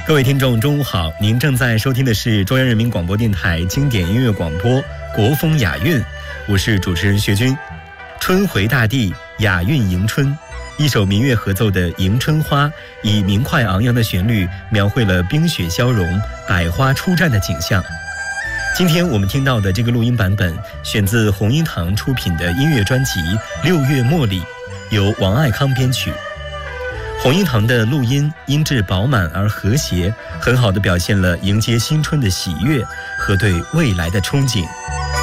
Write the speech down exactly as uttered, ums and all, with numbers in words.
各位听众，中午好！您正在收听的是中央人民广播电台经典音乐广播《国风雅韵》，我是主持人薛军。春回大地，雅韵迎春。一首民乐合奏的《迎春花》，以明快昂扬的旋律，描绘了冰雪消融、百花初绽的景象。今天我们听到的这个录音版本，选自红音堂出品的音乐专辑《六月茉莉》，由王爱康编曲。红音堂的录音音质饱满而和谐，很好地表现了迎接新春的喜悦和对未来的憧憬。